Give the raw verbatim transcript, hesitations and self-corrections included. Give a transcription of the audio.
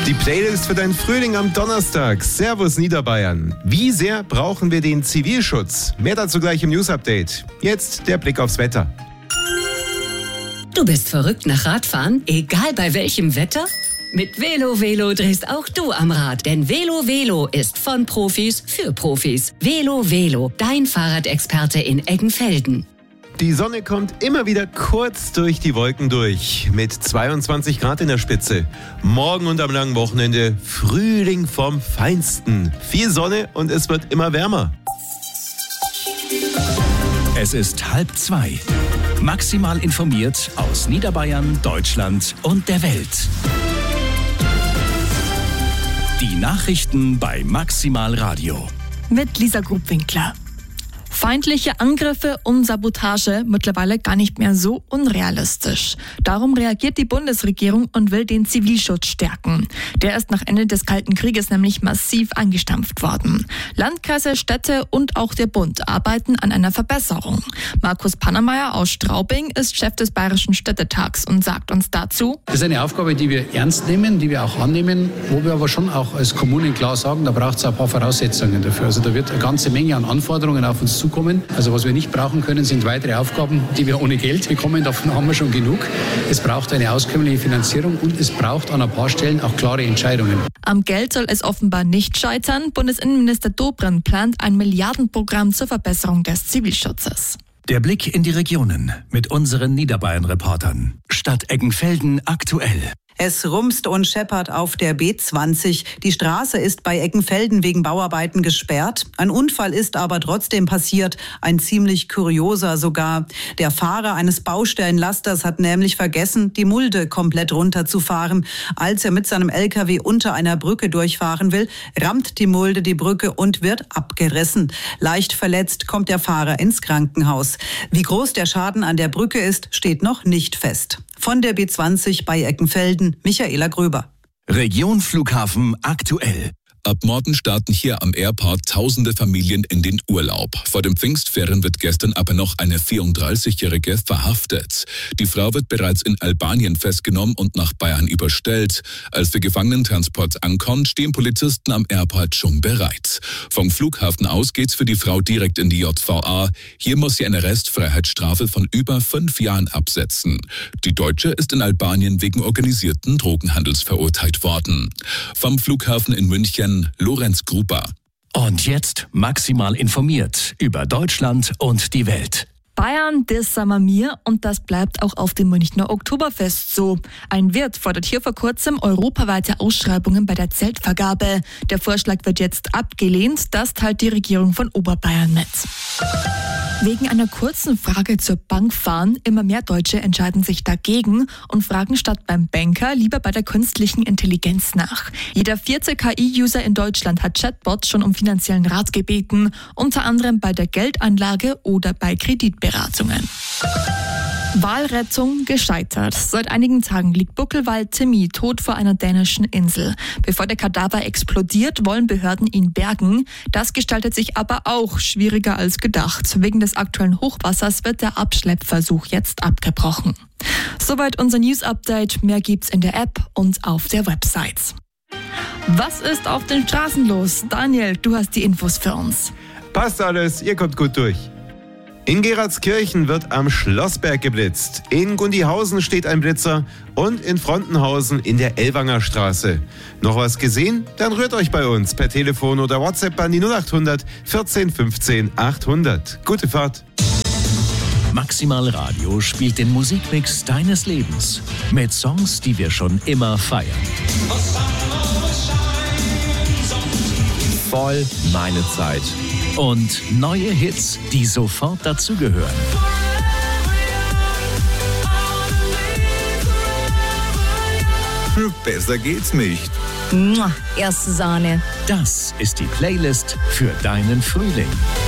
Die Playlist für deinen Frühling am Donnerstag. Servus Niederbayern. Wie sehr brauchen wir den Zivilschutz? Mehr dazu gleich im News-Update. Jetzt der Blick aufs Wetter. Du bist verrückt nach Radfahren, egal bei welchem Wetter? Mit Velo Velo drehst auch du am Rad, denn Velo Velo ist von Profis für Profis. Velo Velo, dein Fahrradexperte in Eggenfelden. Die Sonne kommt immer wieder kurz durch die Wolken durch, mit zweiundzwanzig Grad in der Spitze. Morgen und am langen Wochenende Frühling vom Feinsten. Viel Sonne und es wird immer wärmer. Es ist halb zwei. Maximal informiert aus Niederbayern, Deutschland und der Welt. Die Nachrichten bei Maximal Radio. Mit Lisa Grubwinkler. Feindliche Angriffe und Sabotage mittlerweile gar nicht mehr so unrealistisch. Darum reagiert die Bundesregierung und will den Zivilschutz stärken. Der ist nach Ende des Kalten Krieges nämlich massiv eingestampft worden. Landkreise, Städte und auch der Bund arbeiten an einer Verbesserung. Markus Pannermeier aus Straubing ist Chef des Bayerischen Städtetags und sagt uns dazu: Das ist eine Aufgabe, die wir ernst nehmen, die wir auch annehmen, wo wir aber schon auch als Kommunen klar sagen, da braucht es ein paar Voraussetzungen dafür. Also da wird eine ganze Menge an Anforderungen auf uns zukommen. Also was wir nicht brauchen können, sind weitere Aufgaben, die wir ohne Geld bekommen. Davon haben wir schon genug. Es braucht eine auskömmliche Finanzierung und es braucht an ein paar Stellen auch klare Entscheidungen. Am Geld soll es offenbar nicht scheitern. Bundesinnenminister Dobrindt plant ein Milliardenprogramm zur Verbesserung des Zivilschutzes. Der Blick in die Regionen mit unseren Niederbayern-Reportern. Stadt Eggenfelden aktuell. Es rumst und scheppert auf der B zwanzig. Die Straße ist bei Eggenfelden wegen Bauarbeiten gesperrt. Ein Unfall ist aber trotzdem passiert, ein ziemlich kurioser sogar. Der Fahrer eines Baustellenlasters hat nämlich vergessen, die Mulde komplett runterzufahren. Als er mit seinem L K W unter einer Brücke durchfahren will, rammt die Mulde die Brücke und wird abgerissen. Leicht verletzt kommt der Fahrer ins Krankenhaus. Wie groß der Schaden an der Brücke ist, steht noch nicht fest. Von der B zwanzig bei Eggenfelden, Michaela Gröber. Region Flughafen aktuell. Ab morgen starten hier am Airport tausende Familien in den Urlaub. Vor den Pfingstferien wird gestern aber noch eine vierunddreißigjährige verhaftet. Die Frau wird bereits in Albanien festgenommen und nach Bayern überstellt. Als der Gefangenentransport ankommt, stehen Polizisten am Airport schon bereit. Vom Flughafen aus geht's für die Frau direkt in die J V A. Hier muss sie eine Restfreiheitsstrafe von über fünf Jahren absetzen. Die Deutsche ist in Albanien wegen organisierten Drogenhandels verurteilt worden. Vom Flughafen in München Lorenz Gruber. Und jetzt maximal informiert über Deutschland und die Welt. Bayern, das sagen wir mir, und das bleibt auch auf dem Münchner Oktoberfest so. Ein Wirt fordert hier vor kurzem europaweite Ausschreibungen bei der Zeltvergabe. Der Vorschlag wird jetzt abgelehnt, das teilt die Regierung von Oberbayern mit. Wegen einer kurzen Frage zur Bank fahren, immer mehr Deutsche entscheiden sich dagegen und fragen statt beim Banker lieber bei der künstlichen Intelligenz nach. Jeder vierte K I-User in Deutschland hat Chatbots schon um finanziellen Rat gebeten, unter anderem bei der Geldanlage oder bei Kreditberatungen. Walrettung gescheitert. Seit einigen Tagen liegt Buckelwal Timmy tot vor einer dänischen Insel. Bevor der Kadaver explodiert, wollen Behörden ihn bergen. Das gestaltet sich aber auch schwieriger als gedacht. Wegen des aktuellen Hochwassers wird der Abschleppversuch jetzt abgebrochen. Soweit unser News-Update. Mehr gibt's in der App und auf der Website. Was ist auf den Straßen los? Daniel, du hast die Infos für uns. Passt alles, ihr kommt gut durch. In Geradskirchen wird am Schlossberg geblitzt. In Gundihausen steht ein Blitzer und in Frontenhausen in der Ellwanger Straße. Noch was gesehen? Dann rührt euch bei uns per Telefon oder WhatsApp an die null achthundert vierzehn fünfzehn achthundert. Gute Fahrt. Maximal Radio spielt den Musikmix deines Lebens mit Songs, die wir schon immer feiern. Voll meine Zeit. Und neue Hits, die sofort dazugehören. Besser geht's nicht. Mua, erste Sahne. Das ist die Playlist für deinen Frühling.